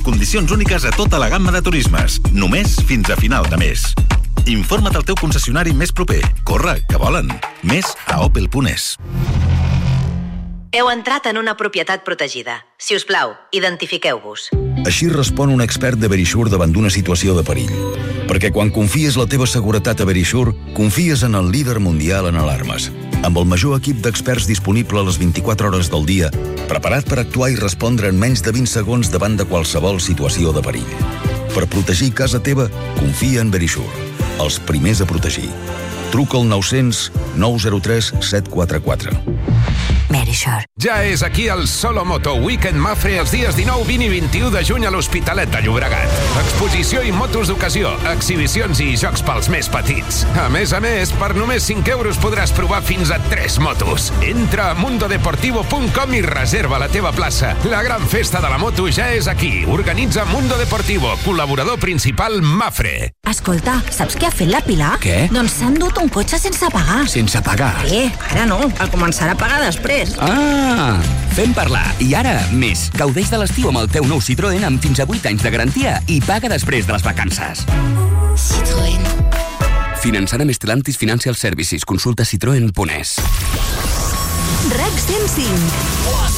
condicions úniques a tota la gamma de turismes. Només fins a final de mes. Informa't al teu concessionari més proper. Corre, que volen. Més a opel.es. Heu entrat en una propietat protegida. Si us plau, identifiqueu-vos. Així respon un expert de Verisure davant d'una situació de perill. Perquè quan confies la teva seguretat a Verisure, confies en el líder mundial en alarmes. Amb el major equip d'experts disponible a les 24 hores del dia, preparat per actuar i respondre en menys de 20 segons davant de qualsevol situació de perill. Per protegir casa teva, confia en Verisure. Els primers a protegir. Truca al 900 903 744. Verisure. Ja és aquí el Solo Moto Weekend Mapfre els dies 19, 20 i 21 de juny a l'Hospitalet de Llobregat. Exposició i motos d'ocasió, exhibicions i jocs pels més petits. A més, per només 5 euros podràs provar fins a 3 motos. Entra a mundodeportivo.com i reserva la teva plaça. La gran festa de la moto ja és aquí. Organitza Mundo Deportivo, col·laborador principal Mapfre. Escolta, saps què ha fet la Pilar? Què? Doncs s'ha endut un cotxe sense pagar. Sense pagar? Ara no, el començarà a pagar després. Fem parlar. I ara, més. Gaudeix de l'estiu amb el teu nou Citroën amb fins a 8 anys de garantia i paga després de les vacances. Citroën. Finançada amb Stellantis Financial Services. Consulta citroen.es. REC 105.